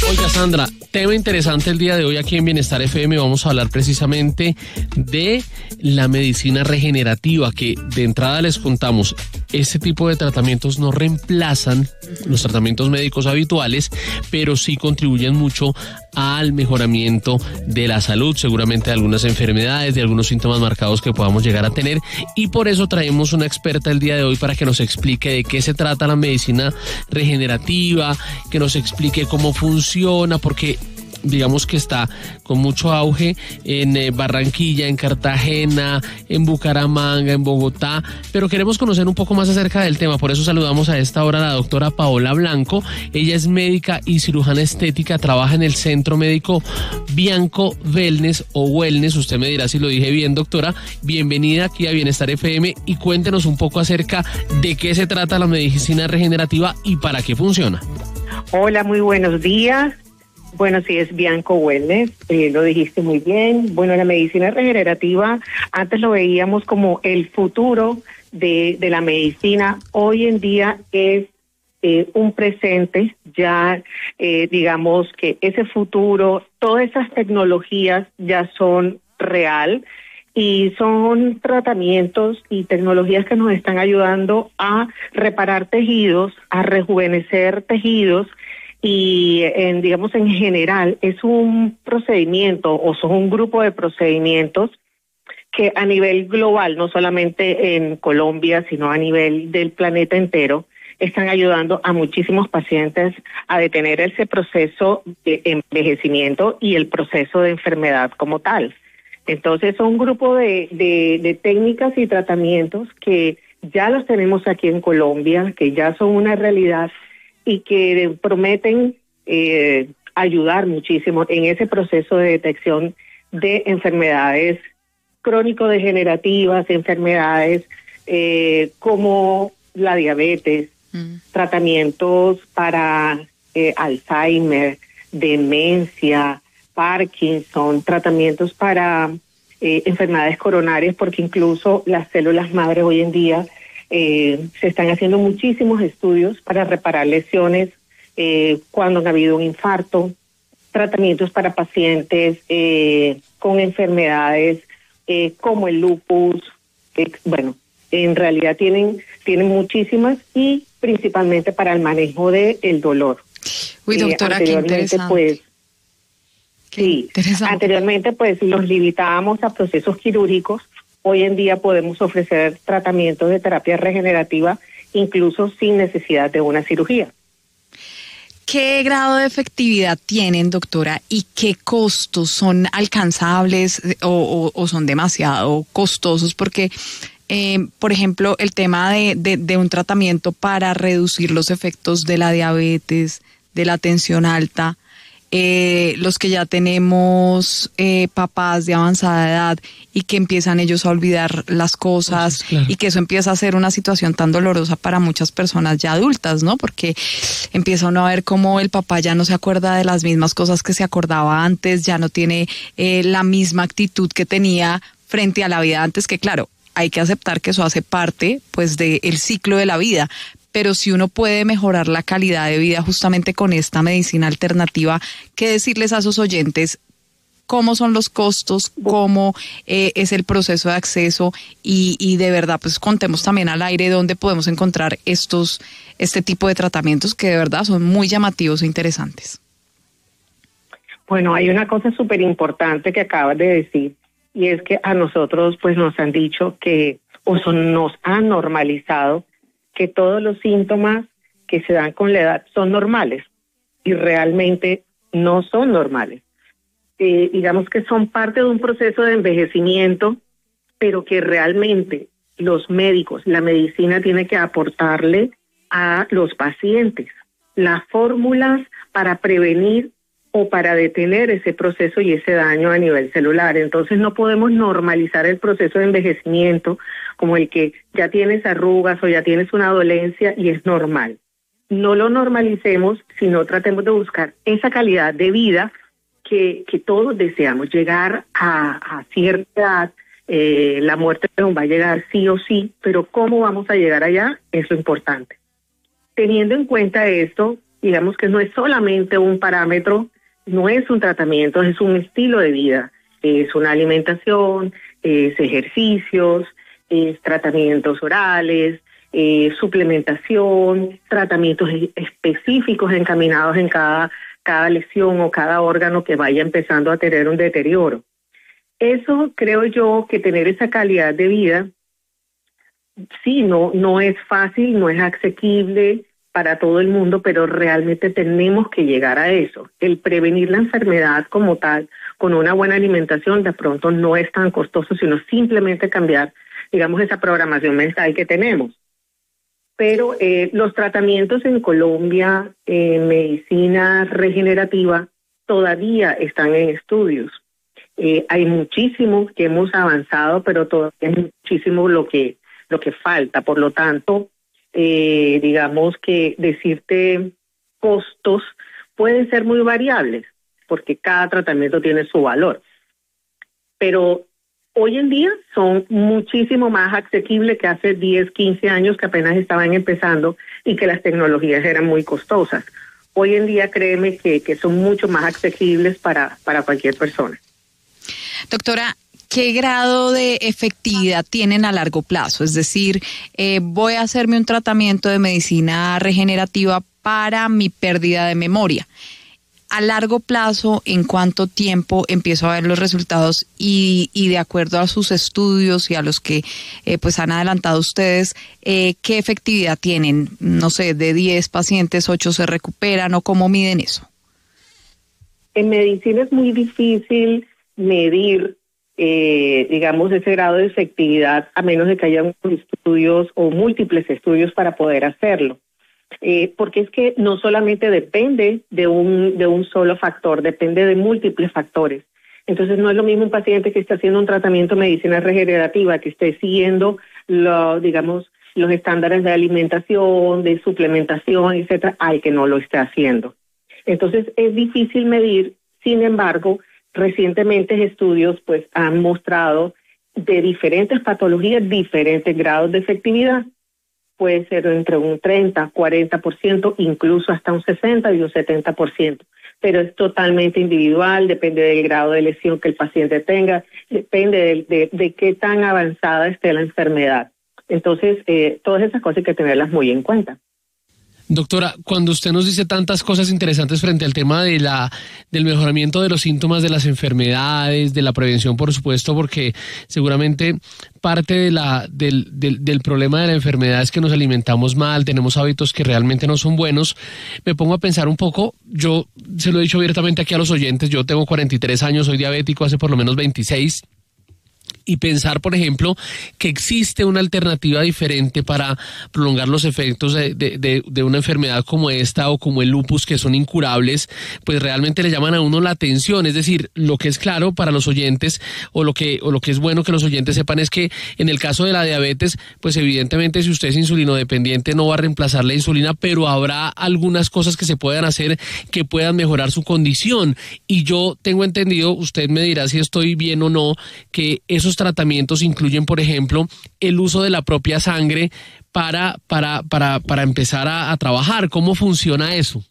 Oiga, Sandra, tema interesante el día de hoy aquí en Bienestar FM. Vamos a hablar precisamente de la medicina regenerativa, que de entrada les contamos, este tipo de tratamientos no reemplazan los tratamientos médicos habituales, pero sí contribuyen mucho al mejoramiento de la salud, seguramente de algunas enfermedades, de algunos síntomas marcados que podamos llegar a tener, y por eso traemos una experta el día de hoy para que nos explique de qué se trata la medicina regenerativa, que nos explique cómo funciona, porque digamos que está con mucho auge en Barranquilla, en Cartagena, en Bucaramanga, en Bogotá, pero queremos conocer un poco más acerca del tema. Por eso saludamos a esta hora a la doctora Paola Blanco. Ella es médica y cirujana estética, trabaja en el Centro Médico Bianco Wellness o Wellness, usted me dirá si lo dije bien, doctora. Bienvenida aquí a Bienestar FM y cuéntenos un poco acerca de qué se trata la medicina regenerativa y para qué funciona. Hola, muy buenos días. Bueno, sí, es Bianco Wellness, lo dijiste muy bien. Bueno, la medicina regenerativa, antes lo veíamos como el futuro de la medicina. Hoy en día es un presente, ya digamos que ese futuro, todas esas tecnologías ya son real y son tratamientos y tecnologías que nos están ayudando a reparar tejidos, a rejuvenecer tejidos. Y digamos en general es un procedimiento o son un grupo de procedimientos que a nivel global, no solamente en Colombia, sino a nivel del planeta entero, están ayudando a muchísimos pacientes a detener ese proceso de envejecimiento y el proceso de enfermedad como tal. Entonces son un grupo de técnicas y tratamientos que ya los tenemos aquí en Colombia, que ya son una realidad y que prometen ayudar muchísimo en ese proceso de detección de enfermedades crónico-degenerativas, enfermedades como la diabetes, tratamientos para Alzheimer, demencia, Parkinson, tratamientos para enfermedades coronarias, porque incluso las células madre hoy en día se están haciendo muchísimos estudios para reparar lesiones cuando han habido un infarto, tratamientos para pacientes con enfermedades como el lupus. Bueno, en realidad tienen muchísimas y principalmente para el manejo del dolor. Uy, doctora, qué interesante. Pues, qué sí, interesante. Anteriormente pues los limitábamos a procesos quirúrgicos. Hoy en día podemos ofrecer tratamientos de terapia regenerativa incluso sin necesidad de una cirugía. ¿Qué grado de efectividad tienen, doctora, y qué costos son alcanzables o son demasiado costosos? Porque, por ejemplo, el tema de un tratamiento para reducir los efectos de la diabetes, de la tensión alta, los que ya tenemos papás de avanzada edad y que empiezan ellos a olvidar las cosas, claro, y que eso empieza a ser una situación tan dolorosa para muchas personas ya adultas, ¿no? Porque empieza uno a ver cómo el papá ya no se acuerda de las mismas cosas que se acordaba antes, ya no tiene la misma actitud que tenía frente a la vida antes, que claro, hay que aceptar que eso hace parte pues del ciclo de la vida. Pero si uno puede mejorar la calidad de vida justamente con esta medicina alternativa, ¿qué decirles a sus oyentes? ¿Cómo son los costos? ¿Cómo es el proceso de acceso? Y de verdad, pues contemos también al aire dónde podemos encontrar este tipo de tratamientos que de verdad son muy llamativos e interesantes. Bueno, hay una cosa súper importante que acabas de decir, y es que a nosotros pues nos han dicho que, nos han normalizado que todos los síntomas que se dan con la edad son normales y realmente no son normales. Digamos que son parte de un proceso de envejecimiento, pero que realmente los médicos, la medicina tiene que aportarle a los pacientes las fórmulas para prevenir o para detener ese proceso y ese daño a nivel celular. Entonces no podemos normalizar el proceso de envejecimiento como el que ya tienes arrugas o ya tienes una dolencia y es normal. No lo normalicemos, sino tratemos de buscar esa calidad de vida que todos deseamos, llegar a cierta edad. La muerte nos va a llegar sí o sí, pero cómo vamos a llegar allá es lo importante. Teniendo en cuenta esto, digamos que no es solamente un parámetro, no es un tratamiento, es un estilo de vida, es una alimentación, es ejercicios, es tratamientos orales, suplementación, tratamientos específicos encaminados en cada lesión o cada órgano que vaya empezando a tener un deterioro. Eso creo yo que tener esa calidad de vida, sí, no es fácil, no es asequible para todo el mundo, pero realmente tenemos que llegar a eso. El prevenir la enfermedad como tal, con una buena alimentación, de pronto no es tan costoso, sino simplemente cambiar, digamos, esa programación mental que tenemos. Pero los tratamientos en Colombia en medicina regenerativa todavía están en estudios. Hay muchísimo que hemos avanzado, pero todavía hay muchísimo lo que falta. Por lo tanto, digamos que decirte costos pueden ser muy variables, porque cada tratamiento tiene su valor. Pero hoy en día son muchísimo más asequibles que hace 10, 15 años que apenas estaban empezando y que las tecnologías eran muy costosas. Hoy en día créeme que son mucho más asequibles para cualquier persona. Doctora, ¿qué grado de efectividad tienen a largo plazo? Es decir, voy a hacerme un tratamiento de medicina regenerativa para mi pérdida de memoria. A largo plazo, ¿en cuánto tiempo empiezo a ver los resultados? Y de acuerdo a sus estudios y a los que pues han adelantado ustedes, ¿qué efectividad tienen? No sé, de 10 pacientes, 8 se recuperan, ¿o cómo miden eso? En medicina es muy difícil medir, digamos, ese grado de efectividad, a menos de que haya estudios o múltiples estudios para poder hacerlo. Porque es que no solamente depende de un solo factor, depende de múltiples factores. Entonces no es lo mismo un paciente que está haciendo un tratamiento de medicina regenerativa, que esté siguiendo digamos, los estándares de alimentación, de suplementación, etcétera, al que no lo esté haciendo. Entonces es difícil medir. Sin embargo, recientemente estudios pues han mostrado de diferentes patologías diferentes grados de efectividad. Puede ser entre un 30, 40%, incluso hasta un 60 y un 70%. Pero es totalmente individual, depende del grado de lesión que el paciente tenga, depende de qué tan avanzada esté la enfermedad. Entonces, todas esas cosas hay que tenerlas muy en cuenta. Doctora, cuando usted nos dice tantas cosas interesantes frente al tema del mejoramiento de los síntomas de las enfermedades, de la prevención, por supuesto, porque seguramente parte del problema de la enfermedad es que nos alimentamos mal, tenemos hábitos que realmente no son buenos. Me pongo a pensar un poco, yo se lo he dicho abiertamente aquí a los oyentes, yo tengo 43 años, soy diabético hace por lo menos 26. Y pensar, por ejemplo, que existe una alternativa diferente para prolongar los efectos de una enfermedad como esta o como el lupus, que son incurables, pues realmente le llaman a uno la atención. Es decir, lo que es claro para los oyentes o lo que es bueno que los oyentes sepan es que en el caso de la diabetes, pues evidentemente si usted es insulinodependiente no va a reemplazar la insulina, pero habrá algunas cosas que se puedan hacer que puedan mejorar su condición. Y yo tengo entendido, usted me dirá si estoy bien o no, que esos tratamientos incluyen, por ejemplo, el uso de la propia sangre para empezar a trabajar. ¿Cómo funciona eso?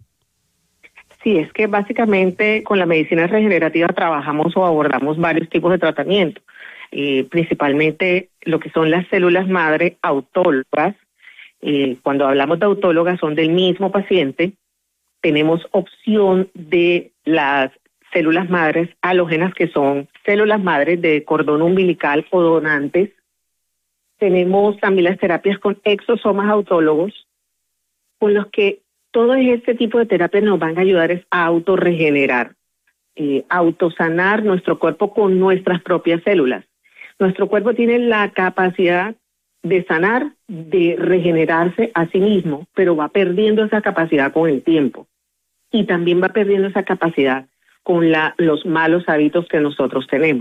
Sí, es que básicamente con la medicina regenerativa trabajamos o abordamos varios tipos de tratamiento, principalmente lo que son las células madre autólogas. Cuando hablamos de autólogas son del mismo paciente. Tenemos opción de las células madres halógenas, que son células madres de cordón umbilical o donantes. Tenemos también las terapias con exosomas autólogos, con los que todo este tipo de terapias nos van a ayudar a autorregenerar, autosanar nuestro cuerpo con nuestras propias células. Nuestro cuerpo tiene la capacidad de sanar, de regenerarse a sí mismo, pero va perdiendo esa capacidad con el tiempo. Y también va perdiendo esa capacidad con los malos hábitos que nosotros tenemos.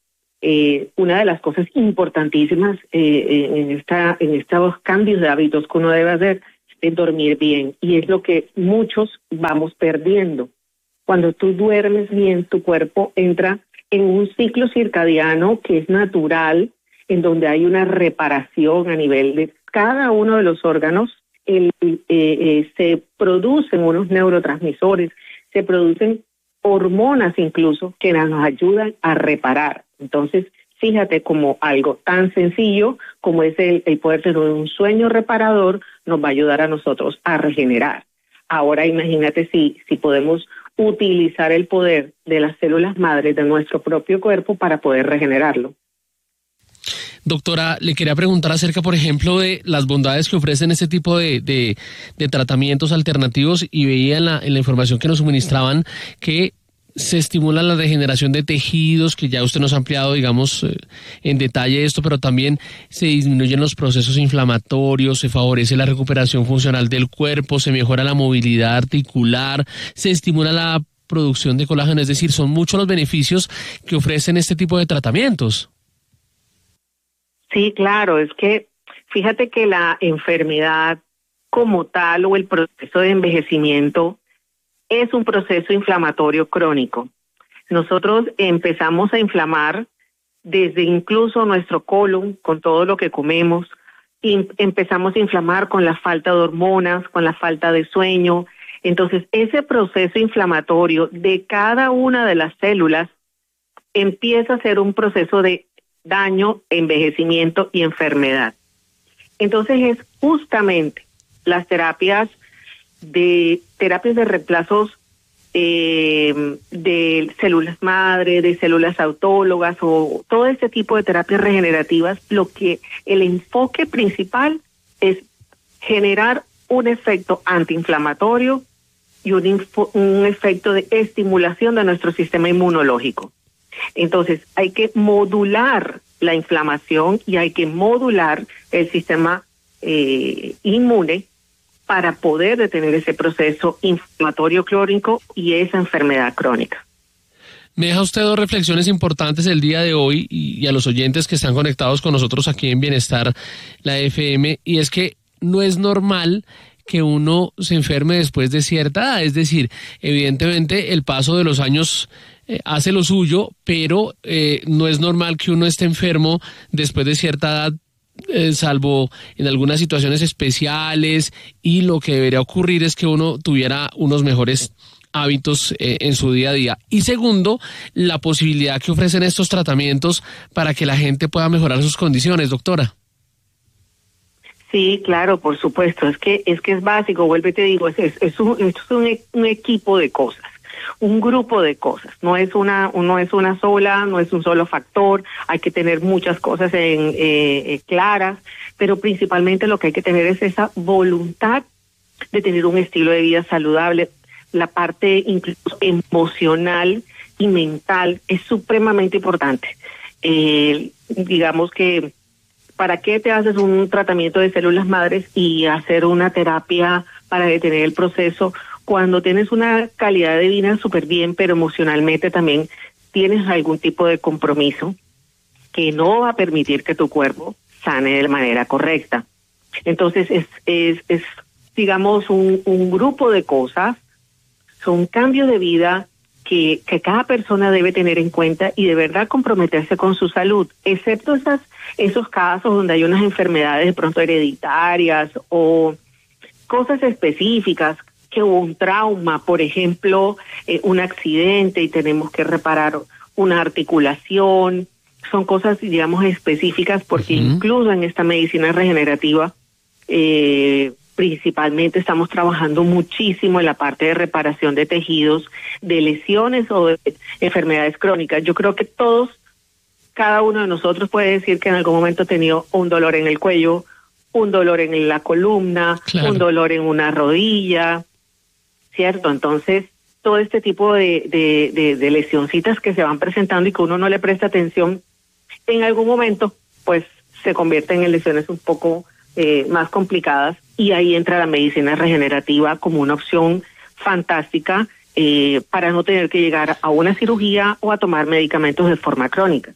Una de las cosas importantísimas en estos cambios de hábitos que uno debe hacer es dormir bien, y es lo que muchos vamos perdiendo. Cuando tú duermes bien, tu cuerpo entra en un ciclo circadiano que es natural, en donde hay una reparación a nivel de cada uno de los órganos se producen unos neurotransmisores, se producen hormonas incluso que nos ayudan a reparar. Entonces, fíjate como algo tan sencillo como es el poder tener un sueño reparador nos va a ayudar a nosotros a regenerar. Ahora imagínate si podemos utilizar el poder de las células madres de nuestro propio cuerpo para poder regenerarlo. Doctora, le quería preguntar acerca, por ejemplo, de las bondades que ofrecen este tipo de tratamientos alternativos, y veía en la información que nos suministraban que se estimula la regeneración de tejidos, que ya usted nos ha ampliado, digamos, en detalle esto, pero también se disminuyen los procesos inflamatorios, se favorece la recuperación funcional del cuerpo, se mejora la movilidad articular, se estimula la producción de colágeno, es decir, son muchos los beneficios que ofrecen este tipo de tratamientos. Sí, claro, es que fíjate que la enfermedad como tal o el proceso de envejecimiento es un proceso inflamatorio crónico. Nosotros empezamos a inflamar desde incluso nuestro colon, con todo lo que comemos, y empezamos a inflamar con la falta de hormonas, con la falta de sueño. Entonces, ese proceso inflamatorio de cada una de las células empieza a ser un proceso de daño, envejecimiento y enfermedad. Entonces es justamente las terapias de reemplazos de células madre, de células autólogas o todo este tipo de terapias regenerativas, lo que el enfoque principal es generar un efecto antiinflamatorio y un efecto de estimulación de nuestro sistema inmunológico. Entonces, hay que modular la inflamación y hay que modular el sistema inmune para poder detener ese proceso inflamatorio crónico y esa enfermedad crónica. Me deja usted dos reflexiones importantes el día de hoy y a los oyentes que están conectados con nosotros aquí en Bienestar, la FM, y es que no es normal que uno se enferme después de cierta edad, es decir, evidentemente el paso de los años hace lo suyo, pero no es normal que uno esté enfermo después de cierta edad, salvo en algunas situaciones especiales, y lo que debería ocurrir es que uno tuviera unos mejores hábitos en su día a día. Y segundo, la posibilidad que ofrecen estos tratamientos para que la gente pueda mejorar sus condiciones, doctora. Sí, claro, por supuesto, es que es básico, vuelvo y te digo, es un equipo de cosas. Un grupo de cosas, no es una sola, no es un solo factor, hay que tener muchas cosas claras, pero principalmente lo que hay que tener es esa voluntad de tener un estilo de vida saludable. La parte incluso emocional y mental es supremamente importante. Digamos que, ¿para qué te haces un tratamiento de células madres y hacer una terapia para detener el proceso cuando tienes una calidad de vida súper bien, pero emocionalmente también tienes algún tipo de compromiso que no va a permitir que tu cuerpo sane de manera correcta? Entonces es digamos, un grupo de cosas, son cambios de vida que cada persona debe tener en cuenta y de verdad comprometerse con su salud, excepto esos casos donde hay unas enfermedades de pronto hereditarias o cosas específicas, que hubo un trauma, por ejemplo, un accidente y tenemos que reparar una articulación. Son cosas, digamos, específicas porque incluso en esta medicina regenerativa principalmente estamos trabajando muchísimo en la parte de reparación de tejidos, de lesiones o de enfermedades crónicas. Yo creo que cada uno de nosotros puede decir que en algún momento ha tenido un dolor en el cuello, un dolor en la columna, claro, un dolor en una rodilla, ¿cierto? Entonces, todo este tipo de lesioncitas que se van presentando y que uno no le presta atención, en algún momento, pues, se convierten en lesiones un poco más complicadas, y ahí entra la medicina regenerativa como una opción fantástica para no tener que llegar a una cirugía o a tomar medicamentos de forma crónica.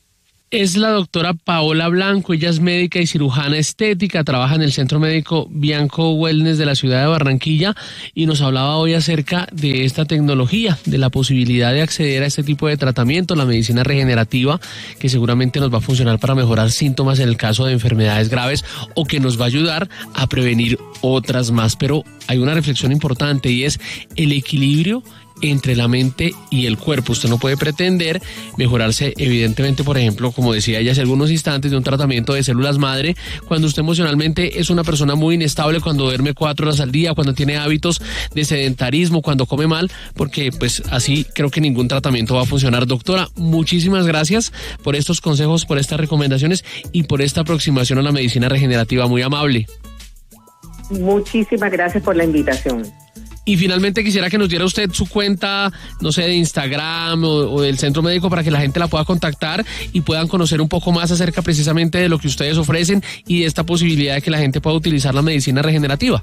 Es la doctora Paola Blanco, ella es médica y cirujana estética, trabaja en el Centro Médico Bianco Wellness de la ciudad de Barranquilla y nos hablaba hoy acerca de esta tecnología, de la posibilidad de acceder a este tipo de tratamiento, la medicina regenerativa, que seguramente nos va a funcionar para mejorar síntomas en el caso de enfermedades graves o que nos va a ayudar a prevenir otras más. Pero hay una reflexión importante y es el equilibrio entre la mente y el cuerpo. Usted no puede pretender mejorarse, evidentemente, por ejemplo, como decía ella hace algunos instantes, de un tratamiento de células madre, cuando usted emocionalmente es una persona muy inestable, cuando duerme 4 horas al día, cuando tiene hábitos de sedentarismo, cuando come mal, porque pues así creo que ningún tratamiento va a funcionar. Doctora, muchísimas gracias por estos consejos, por estas recomendaciones y por esta aproximación a la medicina regenerativa, muy amable. Muchísimas gracias por la invitación. Y finalmente quisiera que nos diera usted su cuenta, no sé, de Instagram o del Centro Médico para que la gente la pueda contactar y puedan conocer un poco más acerca precisamente de lo que ustedes ofrecen y de esta posibilidad de que la gente pueda utilizar la medicina regenerativa.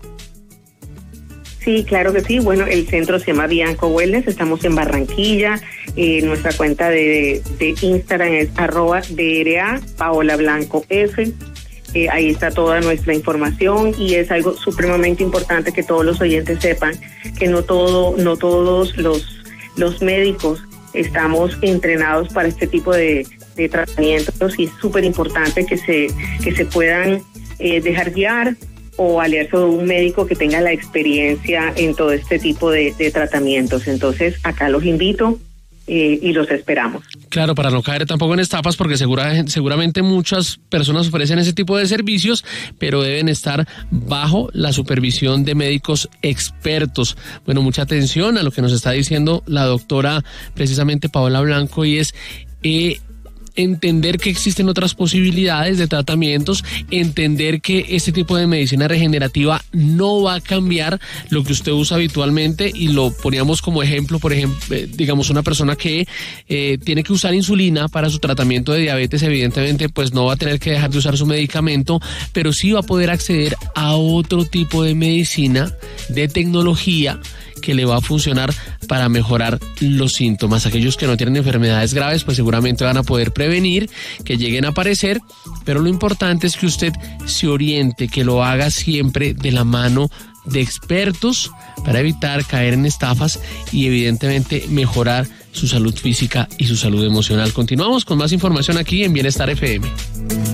Sí, claro que sí. Bueno, el centro se llama Bianco Wellness, estamos en Barranquilla. Nuestra cuenta de Instagram es @DRA Paola Blanco F. Ahí está toda nuestra información y es algo supremamente importante que todos los oyentes sepan que no todos los médicos estamos entrenados para este tipo de tratamientos y es súper importante que se puedan dejar guiar o aliarse a un médico que tenga la experiencia en todo este tipo de tratamientos. Entonces, acá los invito. Y los esperamos. Claro, para no caer tampoco en estafas, porque seguramente muchas personas ofrecen ese tipo de servicios, pero deben estar bajo la supervisión de médicos expertos. Bueno, mucha atención a lo que nos está diciendo la doctora precisamente Paola Blanco y es entender que existen otras posibilidades de tratamientos, entender que este tipo de medicina regenerativa no va a cambiar lo que usted usa habitualmente y lo poníamos como ejemplo, por ejemplo, digamos una persona que tiene que usar insulina para su tratamiento de diabetes, evidentemente pues no va a tener que dejar de usar su medicamento, pero sí va a poder acceder a otro tipo de medicina, de tecnología que le va a funcionar para mejorar los síntomas. Aquellos que no tienen enfermedades graves, pues seguramente van a poder prevenir que lleguen a aparecer, pero lo importante es que usted se oriente, que lo haga siempre de la mano de expertos para evitar caer en estafas y evidentemente mejorar su salud física y su salud emocional. Continuamos con más información aquí en Bienestar FM.